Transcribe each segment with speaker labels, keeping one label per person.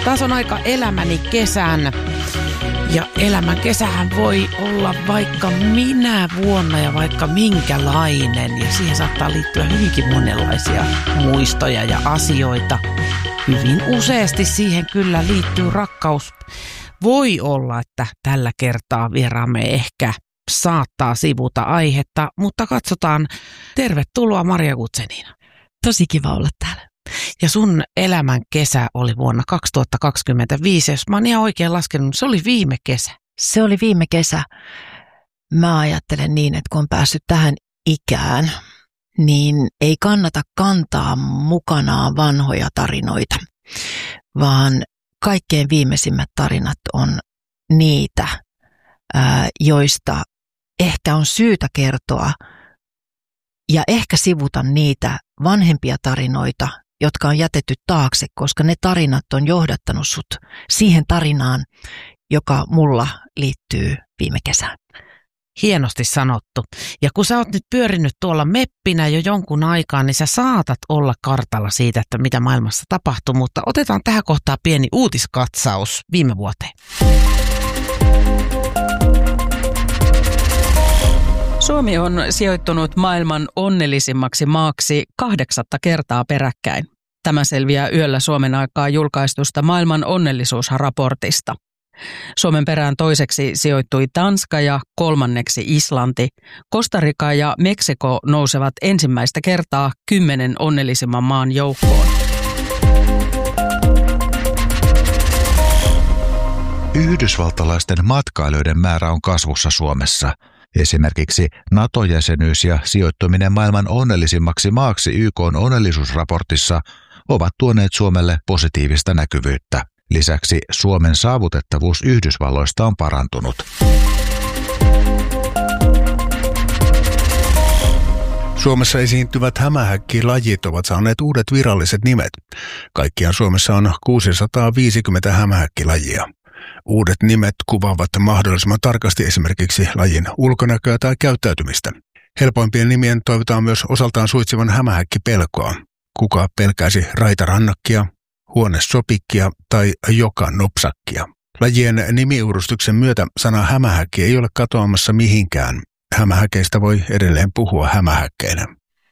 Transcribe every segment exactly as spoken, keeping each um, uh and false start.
Speaker 1: Taas on aika elämäni kesän. Ja elämän kesähän voi olla vaikka minä vuonna ja vaikka minkälainen. Ja siihen saattaa liittyä hyvinkin monenlaisia muistoja ja asioita. Hyvin useasti siihen kyllä liittyy rakkaus. Voi olla, että tällä kertaa vieraamme ehkä saattaa sivuta aihetta, mutta katsotaan. Tervetuloa Maria Guzenina.
Speaker 2: Tosi kiva olla täällä.
Speaker 1: Ja sun elämän kesä oli vuonna kaksituhattakaksikymmentäviisi, jos mä oon ihan oikein laskenut, se oli viime kesä.
Speaker 2: Se oli viime kesä. Mä ajattelen niin, että kun on päässyt tähän ikään, niin ei kannata kantaa mukanaan vanhoja tarinoita, vaan kaikkein viimeisimmät tarinat on niitä, joista ehkä on syytä kertoa ja ehkä sivuta niitä vanhempia tarinoita, jotka on jätetty taakse, koska ne tarinat on johdattanut sut siihen tarinaan, joka mulla liittyy viime kesään.
Speaker 1: Hienosti sanottu. Ja kun sä oot nyt pyörinyt tuolla meppinä jo jonkun aikaa, niin sä saatat olla kartalla siitä, että mitä maailmassa tapahtuu, mutta otetaan tähän kohtaan pieni uutiskatsaus viime vuoteen.
Speaker 3: Suomi on sijoittunut maailman onnellisimmaksi maaksi kahdeksatta kertaa peräkkäin. Tämä selviää yöllä Suomen aikaa julkaistusta maailman onnellisuusraportista. Suomen perään toiseksi sijoittui Tanska ja kolmanneksi Islanti. Costa Rica ja Meksiko nousevat ensimmäistä kertaa kymmenen onnellisimman maan joukkoon.
Speaker 4: Yhdysvaltalaisten matkailijoiden määrä on kasvussa Suomessa. Esimerkiksi NATO-jäsenyys ja sijoittuminen maailman onnellisimmaksi maaksi Y K:n onnellisuusraportissa ovat tuoneet Suomelle positiivista näkyvyyttä. Lisäksi Suomen saavutettavuus Yhdysvalloista on parantunut.
Speaker 5: Suomessa esiintyvät hämähäkkilajit ovat saaneet uudet viralliset nimet. Kaikkiaan Suomessa on kuusisataaviisikymmentä hämähäkkilajia. Uudet nimet kuvaavat mahdollisimman tarkasti esimerkiksi lajin ulkonäköä tai käyttäytymistä. Helpoimpien nimien toivotaan myös osaltaan suitsivan hämähäkkipelkoa. Kuka pelkäisi raitarannakkia, huonesopikkia tai joka nopsakkia. Lajien nimiuudistuksen myötä sana hämähäkki ei ole katoamassa mihinkään. Hämähäkeistä voi edelleen puhua hämähäkkeinä.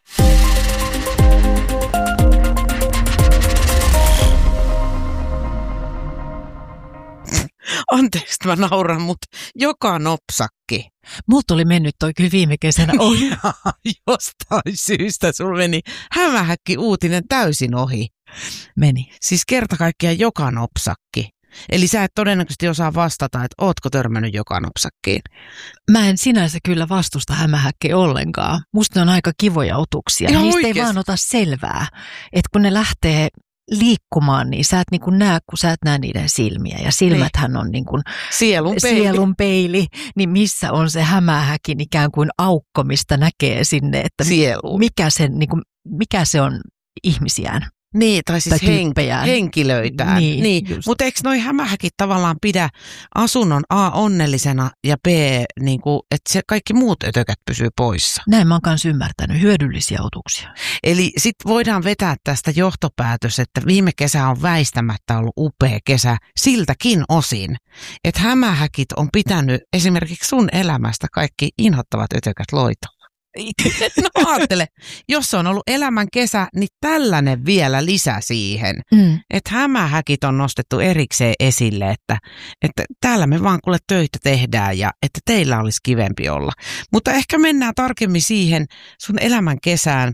Speaker 1: Anteeksi, mä nauran, mutta joka nopsakki.
Speaker 2: Multa oli mennyt toi kyllä viime kesänä ohi.
Speaker 1: Jostain syystä sulla meni hämähäkki uutinen täysin ohi.
Speaker 2: Meni.
Speaker 1: Siis kerta kaikkiaan joka nopsakki. Eli sä et todennäköisesti osaa vastata, että ootko törmännyt joka nopsakkiin.
Speaker 2: Mä en sinänsä kyllä vastusta hämähäkkiä ollenkaan. Musta ne on aika kivoja otuksia.
Speaker 1: Ihan
Speaker 2: Niistä
Speaker 1: oikeasti.
Speaker 2: ei vaan ota selvää, että kun ne lähtee liikkumaan, niin sä et niin kuin näe, kun sä et näe niiden silmiä. Ja silmäthän on niin kuin
Speaker 1: Sielun peili.
Speaker 2: sielun peili, niin missä on se hämähäkin ikään kuin aukko, mistä näkee sinne, että
Speaker 1: Sieluun.
Speaker 2: mikä, sen, niin kuin, mikä se on ihmisiään.
Speaker 1: Niin, tai siis
Speaker 2: Tai
Speaker 1: hen,
Speaker 2: tyyppejään.
Speaker 1: henkilöitään.
Speaker 2: Niin,
Speaker 1: niin. Mutta eikö noi hämähäkit tavallaan pidä asunnon A onnellisena ja B, niin kuin, että se kaikki muut ötökät pysyy poissa?
Speaker 2: Näin mä oon kanssa ymmärtänyt. Hyödyllisiä otuksia.
Speaker 1: Eli sitten voidaan vetää tästä johtopäätös, että viime kesä on väistämättä ollut upea kesä siltäkin osin, että hämähäkit on pitänyt esimerkiksi sun elämästä kaikki inhottavat ötökät loitolla. No ajattele, jos se on ollut elämän kesä, niin tällainen vielä lisä siihen,
Speaker 2: Mm.
Speaker 1: että hämähäkit on nostettu erikseen esille, että, että täällä me vaan kuule töitä tehdään ja että teillä olisi kivempi olla. Mutta ehkä mennään tarkemmin siihen sun elämän kesään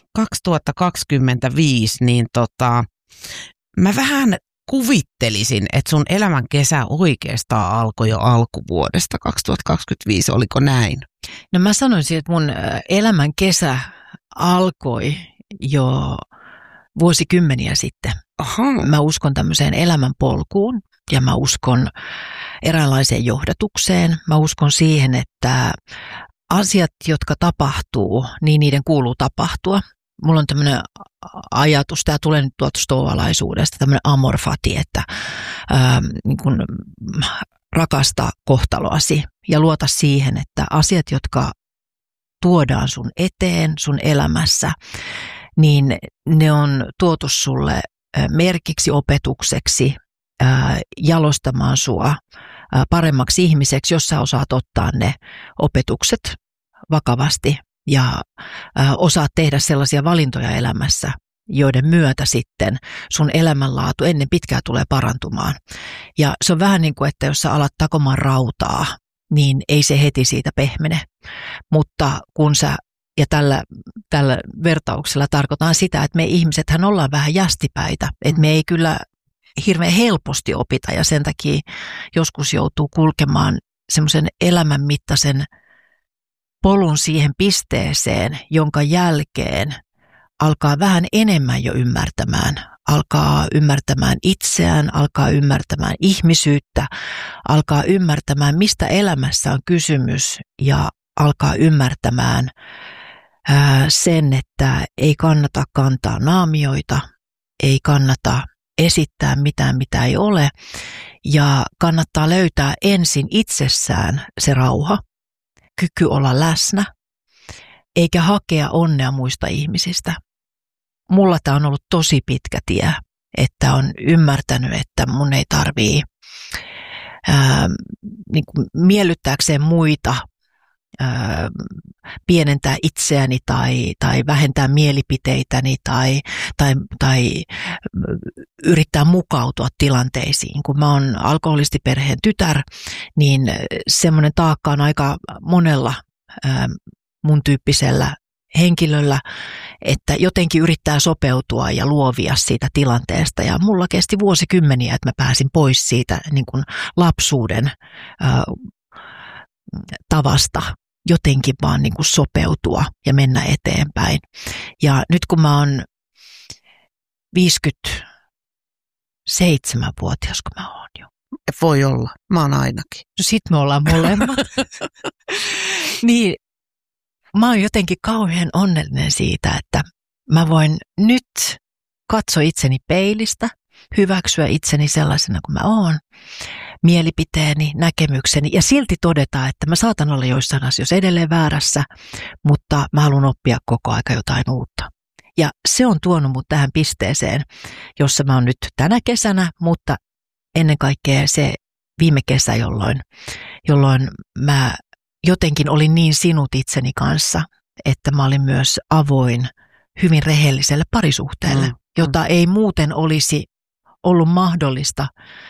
Speaker 1: kaksituhattakaksikymmentäviisi, niin tota, mä vähän kuvittelisin, että sun elämän kesä oikeastaan alkoi jo alkuvuodesta kaksituhattakaksikymmentäviisi, oliko näin?
Speaker 2: No mä sanoisin, että mun elämän kesä alkoi jo vuosikymmeniä sitten.
Speaker 1: Aha.
Speaker 2: Mä uskon tämmöiseen elämänpolkuun ja mä uskon eräänlaiseen johdatukseen. Mä uskon siihen, että asiat, jotka tapahtuu, niin niiden kuuluu tapahtua. Mulla on tämmöinen ajatus, tämä tulee nyt tuolta stoalaisuudesta, tämmöinen amor fati, että ää, niin kun, rakasta kohtaloasi ja luota siihen, että asiat, jotka tuodaan sun eteen, sun elämässä, niin ne on tuotu sulle merkiksi, opetukseksi ää, jalostamaan sua ää, paremmaksi ihmiseksi, jos sä osaat ottaa ne opetukset vakavasti ja ää, osaat tehdä sellaisia valintoja elämässä, joiden myötä sitten sun elämänlaatu ennen pitkää tulee parantumaan. Ja se on vähän niin kuin, että jos sä alat takomaan rautaa, niin ei se heti siitä pehmene. Mutta kun sä, ja tällä, tällä vertauksella tarkoitan sitä, että me ihmisethän ollaan vähän jästipäitä, että me ei kyllä hirveän helposti opita ja sen takia joskus joutuu kulkemaan semmoisen elämänmittaisen polun siihen pisteeseen, jonka jälkeen alkaa vähän enemmän jo ymmärtämään. Alkaa ymmärtämään itseään, alkaa ymmärtämään ihmisyyttä, alkaa ymmärtämään, mistä elämässä on kysymys ja alkaa ymmärtämään ää, sen, että ei kannata kantaa naamioita, ei kannata esittää mitään, mitä ei ole ja kannattaa löytää ensin itsessään se rauha, kyky olla läsnä, eikä hakea onnea muista ihmisistä. Mulla tämä on ollut tosi pitkä tie, että on ymmärtänyt, että mun ei tarvii ää, niin kuin miellyttääkseen muita ää, pienentää itseäni tai, tai vähentää mielipiteitäni tai, tai, tai yrittää mukautua tilanteisiin. Kun mä oon alkoholistiperheen tytär, niin semmoinen taakka on aika monella ää, mun tyyppisellä henkilöllä, että jotenkin yrittää sopeutua ja luovia siitä tilanteesta. Ja mulla kesti vuosikymmeniä, että mä pääsin pois siitä niin kuin lapsuuden ää, tavasta jotenkin vaan niin kuin sopeutua ja mennä eteenpäin. Ja nyt kun mä oon viisikymmentäseitsemänvuotias, kun mä oon jo.
Speaker 1: Voi olla, mä oon ainakin.
Speaker 2: No sit me ollaan molemmat. Niin, mä oon jotenkin kauhean onnellinen siitä, että mä voin nyt katsoa itseni peilistä, hyväksyä itseni sellaisena kuin mä oon, mielipiteeni, näkemykseni ja silti todeta, että mä saatan olla joissain asioissa edelleen väärässä, mutta mä haluan oppia koko aika jotain uutta. Ja se on tuonut mut tähän pisteeseen, jossa mä oon nyt tänä kesänä, mutta ennen kaikkea se viime kesä, jolloin, jolloin mä jotenkin olin niin sinut itseni kanssa, että mä olin myös avoin hyvin rehelliselle parisuhteelle, mm, jota mm. ei muuten olisi ollut mahdollista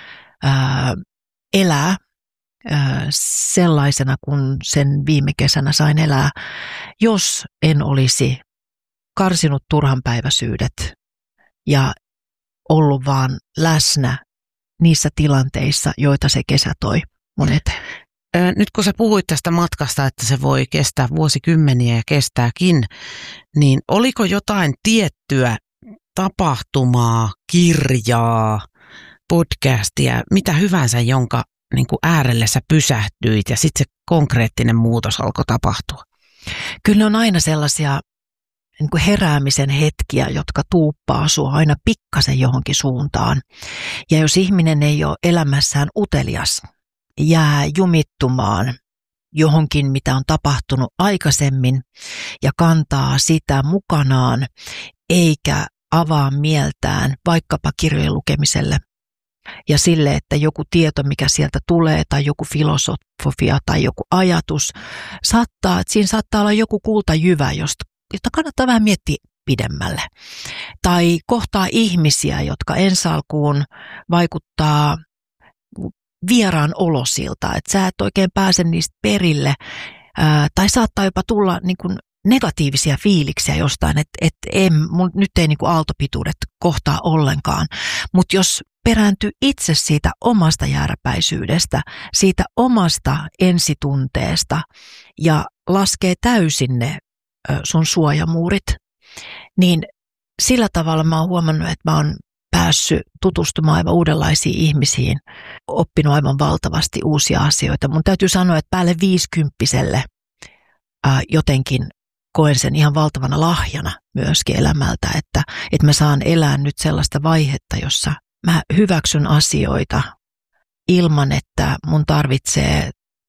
Speaker 2: ää, elää ää, sellaisena kuin sen viime kesänä sain elää, jos en olisi karsinut turhanpäiväisyydet ja ollut vaan läsnä niissä tilanteissa, joita se kesä toi mun eteen.
Speaker 1: Nyt kun sä puhuit tästä matkasta, että se voi kestää vuosikymmeniä ja kestääkin, niin oliko jotain tiettyä tapahtumaa, kirjaa, podcastia, mitä hyvänsä, jonka niin kuin äärelle sä pysähtyit ja sitten se konkreettinen muutos alkoi tapahtua?
Speaker 2: Kyllä ne on aina sellaisia niin kuin heräämisen hetkiä, jotka tuuppaa sua aina pikkasen johonkin suuntaan. Ja jos ihminen ei ole elämässään utelias, jää jumittumaan johonkin, mitä on tapahtunut aikaisemmin ja kantaa sitä mukanaan, eikä avaa mieltään vaikkapa kirjojen lukemiselle ja sille, että joku tieto, mikä sieltä tulee, tai joku filosofia tai joku ajatus, saattaa, että siinä saattaa olla joku kultajyvä, josta, jota kannattaa vähän miettiä pidemmälle. Tai kohtaa ihmisiä, jotka ensi alkuun vaikuttaa vieraan olosilta, että sä et oikein pääse niistä perille, ää, tai saattaa jopa tulla niin kuin negatiivisia fiiliksiä jostain, että et en, mun, nyt ei niin kuin aaltopituudet kohtaa ollenkaan, mutta jos perääntyy itse siitä omasta jääräpäisyydestä, siitä omasta ensitunteesta ja laskee täysin ne ö, sun suojamuurit, niin sillä tavalla mä oon huomannut, että mä oon päässyt tutustumaan aivan uudenlaisiin ihmisiin, oppinut aivan valtavasti uusia asioita. Mun täytyy sanoa, että päälle viisikymppiselle ää, jotenkin koen sen ihan valtavana lahjana myöskin elämältä, että, että mä saan elää nyt sellaista vaihetta, jossa mä hyväksyn asioita ilman, että mun tarvitsee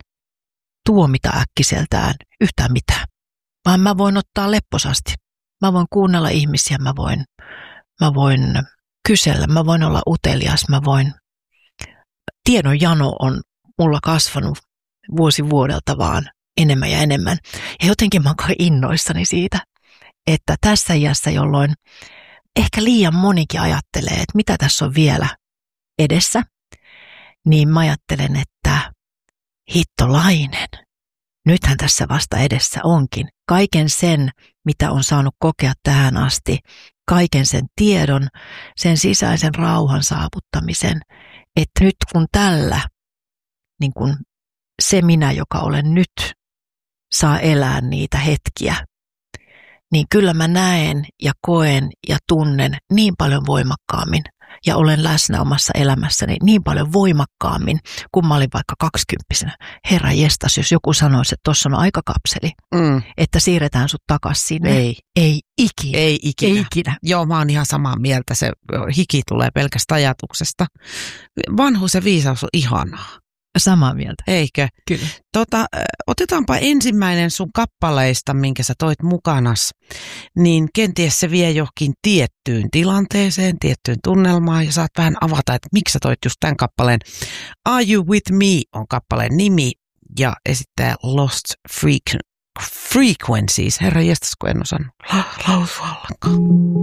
Speaker 2: tuomita äkkiseltään yhtään mitään. Vaan mä voin ottaa lepposasti. Mä voin kuunnella ihmisiä, mä voin, mä voin kysellä, mä voin olla utelias, mä voin tiedon jano on mulla kasvanut vuosi vuodelta vaan enemmän ja enemmän. Ja jotenkin mä oon innoissani siitä, että tässä iässä, jolloin ehkä liian monikin ajattelee, että mitä tässä on vielä edessä, niin mä ajattelen, että hittolainen, nythän tässä vasta edessä onkin. Kaiken sen, mitä on saanut kokea tähän asti, kaiken sen tiedon, sen sisäisen rauhan saavuttamisen, että nyt kun tällä, niin kun se minä, joka olen nyt, saa elää niitä hetkiä, niin kyllä mä näen ja koen ja tunnen niin paljon voimakkaammin ja olen läsnä omassa elämässäni niin paljon voimakkaammin, kun mä olin vaikka kaksikymppisenä. Herra jestas, jos joku sanoisi, että tuossa on aikakapseli, mm. että siirretään sut takaisin sinne.
Speaker 1: Ei.
Speaker 2: Ei ikinä.
Speaker 1: Ei ikinä.
Speaker 2: Ei ikinä.
Speaker 1: Joo, mä oon ihan samaa mieltä. Se hiki tulee pelkästä ajatuksesta. Vanhuus ja viisaus on ihanaa.
Speaker 2: Samaa mieltä.
Speaker 1: Eikö?
Speaker 2: Kyllä.
Speaker 1: Tota, otetaanpa ensimmäinen sun kappaleista, minkä sä toit mukanas, niin kenties se vie johonkin tiettyyn tilanteeseen, tiettyyn tunnelmaan ja saat vähän avata, että miksi sä toit just tämän kappaleen. Are You With Me on kappaleen nimi ja esittää Lost Frequ- Frequencies. Herra jestas, kun en osannut lausua ollenkaan.